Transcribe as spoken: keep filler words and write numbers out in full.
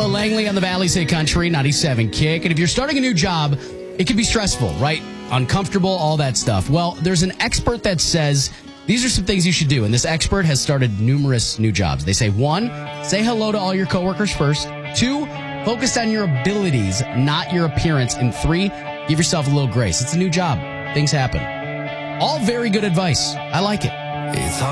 Langley on the Valley's Hit Country, ninety-seven Kick. And if you're starting a new job, it can be stressful, right? Uncomfortable, all that stuff. Well, there's an expert that says these are some things you should do. And this expert has started numerous new jobs. They say, one, say hello to all your coworkers first. Two, focus on your abilities, not your appearance. And three, give yourself a little grace. It's a new job. Things happen. All very good advice. I like it. It's